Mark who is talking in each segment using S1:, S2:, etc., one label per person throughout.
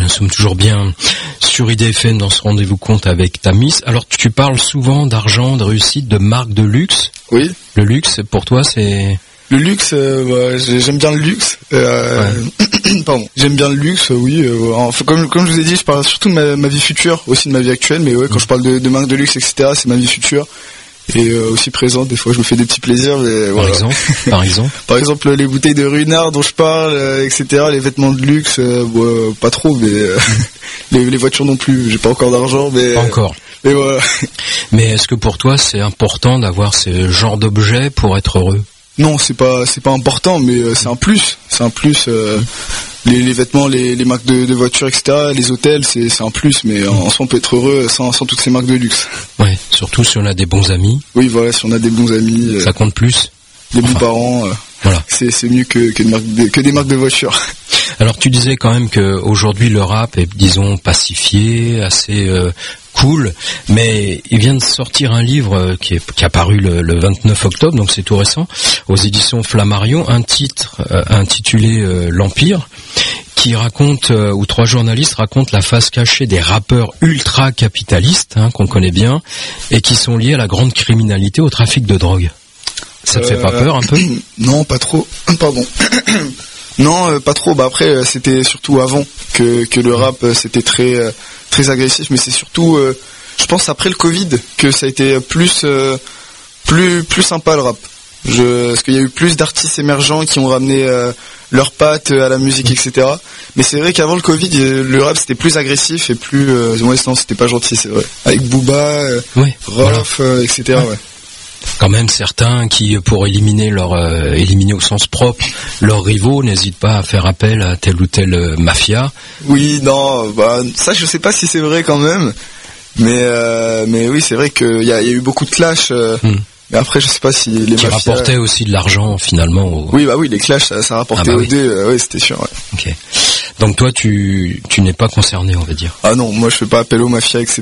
S1: nous sommes toujours bien sur IDFM dans ce rendez-vous compte avec Tamis. Alors tu parles souvent d'argent, de réussite, de marque de luxe.
S2: Oui.
S1: Le luxe, pour toi, c'est...
S2: Le luxe, j'aime bien le luxe. Pardon. J'aime bien le luxe, oui. Enfin, comme je vous ai dit, je parle surtout de ma vie future, aussi de ma vie actuelle. Mais ouais, quand je parle de marque de luxe, etc., c'est ma vie future. Et aussi présente, des fois je me fais des petits plaisirs. Mais, voilà.
S1: Par exemple
S2: Par exemple, les bouteilles de Ruinart dont je parle, etc., les vêtements de luxe, pas trop, mais les voitures non plus. J'ai pas encore d'argent, mais...
S1: Pas encore.
S2: Mais voilà.
S1: Mais est-ce que pour toi c'est important d'avoir ce genre d'objet pour être heureux ?
S2: Non, c'est pas important, mais c'est un plus. C'est un plus. Les vêtements, les marques de voitures, etc., les hôtels, c'est un plus. Mais en soi, on peut être heureux sans toutes ces marques de luxe.
S1: Ouais, surtout si on a des bons amis.
S2: Oui, voilà, si on a des bons amis.
S1: Ça compte plus.
S2: Des bons parents. Voilà. C'est mieux que des marques de voitures.
S1: Alors tu disais quand même que aujourd'hui le rap est, disons, pacifié, assez cool, mais il vient de sortir un livre qui est paru le 29 octobre, donc c'est tout récent, aux éditions Flammarion, un titre intitulé L'Empire, qui raconte, où 3 journalistes racontent la face cachée des rappeurs ultra-capitalistes, qu'on connaît bien, et qui sont liés à la grande criminalité, au trafic de drogue. Ça te fait pas peur un peu ?
S2: Non, pas trop. Pardon. Non, pas trop. Bah après, c'était surtout avant que le rap c'était très agressif, mais c'est surtout, je pense après le Covid que ça a été plus sympa le rap. Parce qu'il y a eu plus d'artistes émergents qui ont ramené leurs pattes à la musique, etc. Mais c'est vrai qu'avant le Covid, le rap c'était plus agressif et plus, ouais, non, c'était pas gentil, c'est vrai. Avec Booba, Rof, etc. Ouais.
S1: Quand même certains qui, pour éliminer au sens propre leurs rivaux, n'hésitent pas à faire appel à telle ou telle mafia.
S2: Oui, non, ça je sais pas si c'est vrai quand même, mais oui, c'est vrai qu'il y a eu beaucoup de clash. Mais après, je sais pas si les
S1: mafias... Qui rapportaient aussi de l'argent finalement.
S2: Oui, les clashs, ça rapportait aux deux. Oui, c'était sûr. Ouais.
S1: Ok. Donc toi, tu n'es pas concerné, on va dire.
S2: Ah non, moi je fais pas appel aux mafias, etc.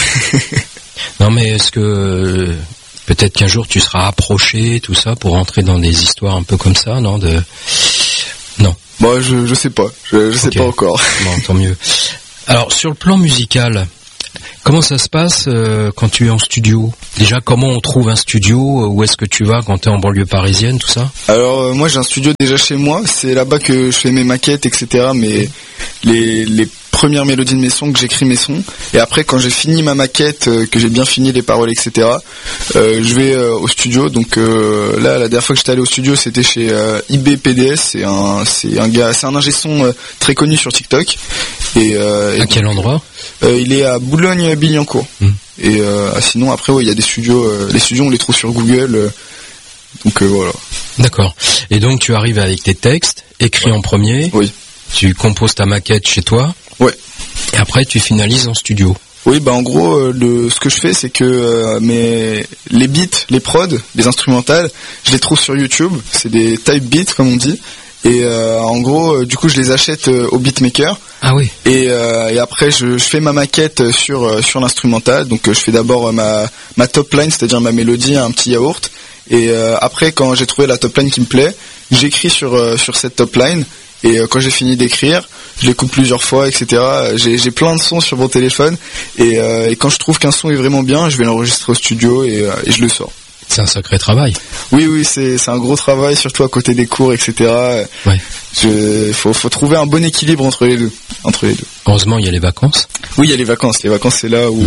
S1: Non, mais est-ce que peut-être qu'un jour tu seras approché, tout ça, pour entrer dans des histoires un peu comme ça, non ? Non.
S2: Bon, je sais pas. Je sais pas encore.
S1: Bon, tant mieux. Alors, sur le plan musical, comment ça se passe quand tu es en studio ? Déjà, comment on trouve un studio ? Où est-ce que tu vas quand tu es en banlieue parisienne, tout ça ?
S2: Alors, moi, j'ai un studio déjà chez moi. C'est là-bas que je fais mes maquettes, etc. Mais les premières mélodies de mes sons, que j'écris mes sons. Et après, quand j'ai fini ma maquette, que j'ai bien fini les paroles, etc., je vais au studio. Donc là, la dernière fois que j'étais allé au studio, c'était chez IBPDS. C'est un ingé son très connu sur TikTok.
S1: À quel endroit ?
S2: Il est à Boulogne-Billancourt. Et sinon, après, il y a des studios. Les studios, on les trouve sur Google. Donc voilà.
S1: D'accord. Et donc, tu arrives avec tes textes, écrits en premier.
S2: Oui.
S1: Tu composes ta maquette chez toi.
S2: Ouais.
S1: Et après, tu finalises en studio.
S2: Oui, en gros, ce que je fais, c'est que les beats, les prods, les instrumentales, je les trouve sur YouTube. C'est des type beats, comme on dit. Et en gros, du coup, je les achète au beatmaker.
S1: Ah oui.
S2: Et après, je fais ma maquette sur l'instrumental. Donc, je fais d'abord ma top line, c'est-à-dire ma mélodie, un petit yaourt. Et après, quand j'ai trouvé la top line qui me plaît, j'écris sur cette top line. Et quand j'ai fini d'écrire, je l'écoute plusieurs fois, etc. J'ai plein de sons sur mon téléphone. Et quand je trouve qu'un son est vraiment bien, je vais l'enregistrer au studio et je le sors.
S1: C'est un sacré travail.
S2: Oui, c'est un gros travail, surtout à côté des cours, etc.
S1: Ouais.
S2: Faut trouver un bon équilibre entre les deux.
S1: Heureusement, il y a les vacances.
S2: Oui, il y a les vacances. Les vacances, c'est là où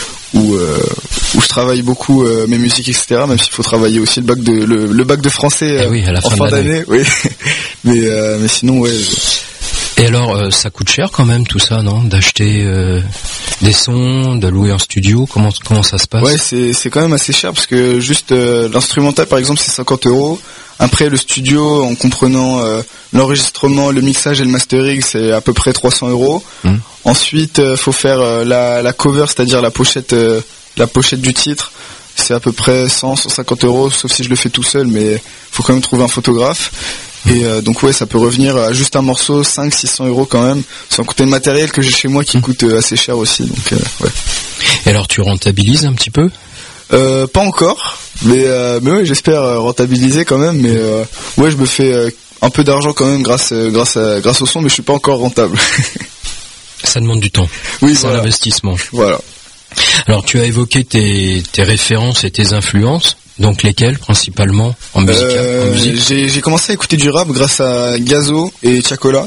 S2: je travaille beaucoup mes musiques, etc. Même s'il faut travailler aussi le bac de français
S1: à la
S2: fin d'année. Oui. mais sinon, ouais.
S1: Et alors, ça coûte cher quand même tout ça, non ? D'acheter des sons, de louer un studio, comment ça se passe ?
S2: Ouais, c'est quand même assez cher parce que juste l'instrumental, par exemple, c'est 50 €. Après, le studio, en comprenant l'enregistrement, le mixage et le mastering, c'est à peu près 300 €. Ensuite, faut faire la cover, c'est-à-dire la pochette du titre. C'est à peu près 150 €, sauf si je le fais tout seul, mais faut quand même trouver un photographe. Et donc ouais, ça peut revenir à juste un morceau 500-600 € quand même, sans compter le matériel que j'ai chez moi qui coûte assez cher aussi. Donc ouais.
S1: Et alors tu rentabilises un petit peu ?
S2: Pas encore, mais ouais, j'espère rentabiliser quand même. Mais ouais, je me fais un peu d'argent quand même grâce au son, mais je suis pas encore rentable.
S1: Ça demande du temps.
S2: Oui,
S1: c'est un investissement.
S2: Voilà.
S1: Alors tu as évoqué tes références et tes influences. Donc lesquelles principalement en musique?
S2: J'ai commencé à écouter du rap grâce à Gazo et Tiakola,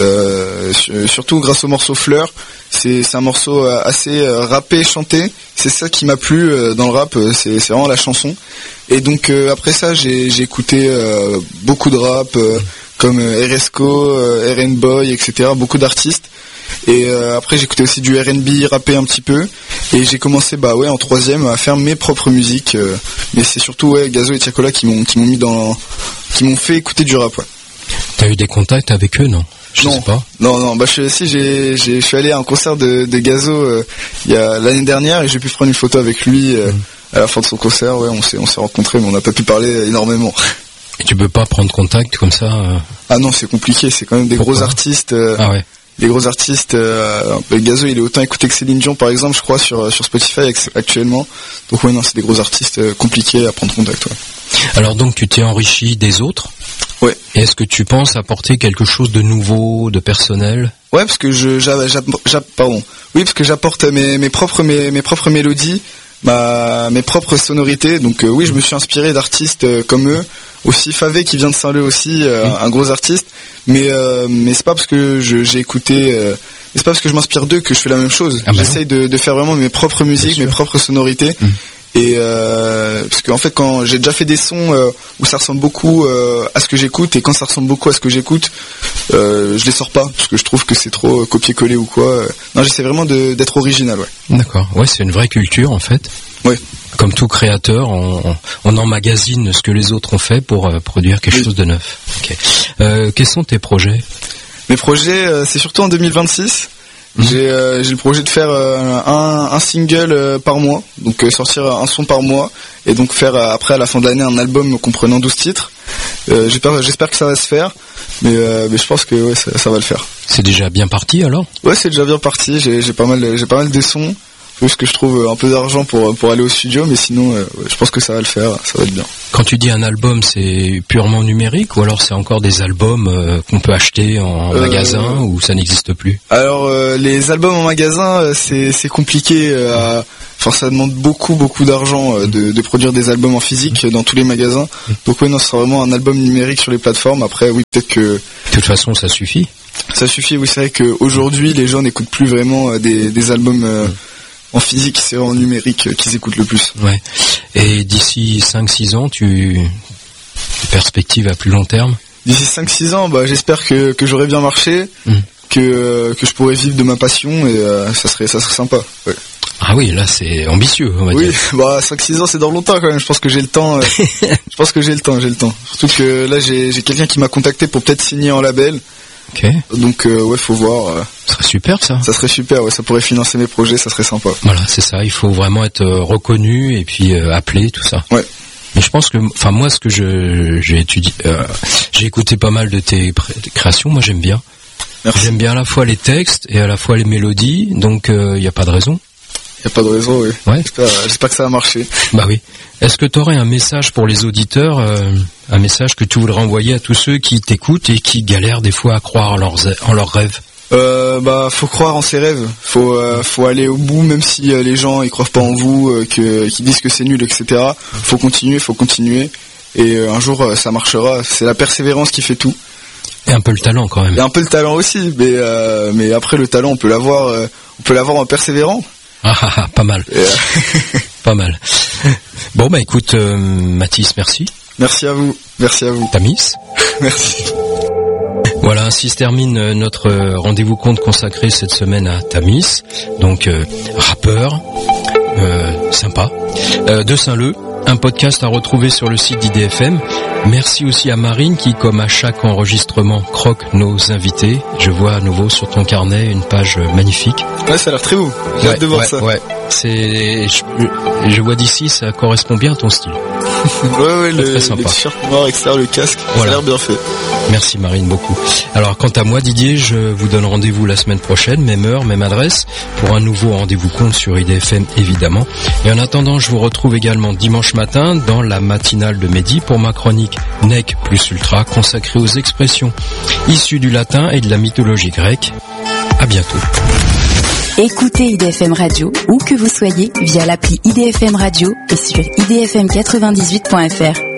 S2: surtout grâce au morceau Fleur. C'est un morceau assez rappé, chanté. C'est ça qui m'a plu dans le rap, c'est vraiment la chanson. Et donc après ça, j'ai écouté beaucoup de rap comme RSCO, RN Boy, etc. Beaucoup d'artistes. Et après j'ai écouté aussi du R&B rappé un petit peu, et j'ai commencé en troisième à faire mes propres musiques, mais c'est surtout Gazo et Tiakola qui m'ont fait écouter du rap. Ouais.
S1: T'as eu des contacts avec eux, non? Je sais pas.
S2: Non, je suis allé à un concert de Gazo il y a l'année dernière, et j'ai pu prendre une photo avec lui à la fin de son concert. Ouais, on s'est rencontrés, mais on n'a pas pu parler énormément.
S1: Et tu peux pas prendre contact comme ça
S2: Ah non, c'est compliqué, c'est quand même des gros artistes.
S1: Ah ouais.
S2: Les gros artistes, Gazo il est autant écouté que Céline Dion par exemple, je crois, sur Spotify actuellement. Donc ouais, non, c'est des gros artistes compliqués à prendre contact. Ouais.
S1: Alors donc tu t'es enrichi des autres.
S2: Ouais.
S1: Et est-ce que tu penses apporter quelque chose de nouveau, de personnel?
S2: Ouais, parce que parce que j'apporte mes propres mélodies, mes propres sonorités. Donc oui, je me suis inspiré d'artistes comme eux. Aussi Favé qui vient de Saint-Leu aussi, un gros artiste. Mais c'est pas parce que j'ai écouté, c'est pas parce que je m'inspire d'eux que je fais la même chose. J'essaye de faire vraiment mes propres musiques, mes propres sonorités. Et parce qu'en fait, quand j'ai déjà fait des sons où ça ressemble beaucoup à ce que j'écoute, et quand ça ressemble beaucoup à ce que j'écoute, je les sors pas parce que je trouve que c'est trop copier-coller ou quoi. Non, j'essaie vraiment d'être original. Ouais.
S1: D'accord. Ouais, c'est une vraie culture en fait.
S2: Ouais.
S1: Comme tout créateur, on emmagasine ce que les autres ont fait pour produire quelque chose de neuf. Okay. Quels sont tes projets? Mes
S2: projets, c'est surtout en 2026. J'ai le projet de faire un single par mois, donc sortir un son par mois, et donc faire après à la fin de l'année un album comprenant 12 titres. J'espère que ça va se faire, mais je pense que ouais, ça va le faire.
S1: C'est déjà bien parti alors?
S2: Ouais, c'est déjà bien parti. J'ai pas mal de sons. Juste que je trouve un peu d'argent pour aller au studio, mais sinon je pense que ça va le faire, ça va être bien.
S1: Quand tu dis un album, c'est purement numérique ou alors c'est encore des albums qu'on peut acheter en magasin ou ça n'existe plus?
S2: Alors les albums en magasin, c'est compliqué. Ça demande beaucoup d'argent de produire des albums en physique dans tous les magasins. Donc oui, non, ce sera vraiment un album numérique sur les plateformes. Après oui, peut-être que...
S1: De toute façon, ça suffit.
S2: Ça suffit, oui, c'est vrai qu'aujourd'hui les gens n'écoutent plus vraiment des albums... en physique, c'est en numérique qu'ils écoutent le plus.
S1: Ouais. Et d'ici 5-6 ans, des perspectives à plus long terme?
S2: D'ici 5-6 ans, j'espère que j'aurai bien marché, que je pourrai vivre de ma passion, et ça serait sympa. Ouais.
S1: Ah oui, là c'est ambitieux, on va dire.
S2: Oui, 5-6 ans c'est dans longtemps quand même, je pense que j'ai le temps. J'ai le temps. Surtout que là j'ai quelqu'un qui m'a contacté pour peut-être signer en label.
S1: Okay.
S2: Donc faut voir.
S1: Ça serait super ça.
S2: Ça serait super, ouais, ça pourrait financer mes projets, ça serait sympa.
S1: Voilà, c'est ça, il faut vraiment être reconnu et puis appelé, tout ça.
S2: Ouais.
S1: Mais je pense que, moi ce que j'ai étudié, j'ai écouté pas mal de tes créations, moi j'aime bien.
S2: Merci.
S1: J'aime bien à la fois les textes et à la fois les mélodies, donc il n'y a pas de raison.
S2: Il n'y a pas de raison, oui.
S1: Ouais.
S2: J'espère que ça va marcher.
S1: Bah oui. Est-ce que tu aurais un message pour les auditeurs, un message que tu voudrais envoyer à tous ceux qui t'écoutent et qui galèrent des fois à croire en leurs rêves?
S2: Faut croire en ses rêves. Faut aller au bout, même si les gens ils croient pas en vous, qu'ils disent que c'est nul, etc. Faut continuer. Et un jour ça marchera. C'est la persévérance qui fait tout.
S1: Et un peu le talent quand même.
S2: Et un peu le talent aussi, mais après le talent on peut l'avoir en persévérant.
S1: Ah, pas mal. Pas mal. Bon, écoute, Mathis, merci.
S2: Merci à vous.
S1: Tamis.
S2: Merci.
S1: Voilà, ainsi se termine notre rendez-vous compte consacré cette semaine à Tamis. Donc, rappeur, sympa, de Saint-Leu. Un podcast à retrouver sur le site d'IDFM. Merci aussi à Marine qui, comme à chaque enregistrement, croque nos invités. Je vois à nouveau sur ton carnet une page magnifique.
S2: Ouais, ça a l'air très beau. J'ai hâte de voir ça.
S1: Ouais. Je vois d'ici, ça correspond bien à ton style.
S2: Ouais, le t-shirt noir extérieur, le casque, voilà. Ça a l'air bien fait.
S1: Merci Marine, beaucoup. Alors quant à moi, Didier, je vous donne rendez-vous la semaine prochaine, même heure, même adresse, pour un nouveau rendez-vous compte sur IDFM évidemment. Et en attendant, je vous retrouve également dimanche matin dans la matinale de Mehdi pour ma chronique Nec plus Ultra consacrée aux expressions issues du latin et de la mythologie grecque. À bientôt.
S3: Écoutez IDFM Radio où que vous soyez via l'appli IDFM Radio et sur idfm98.fr.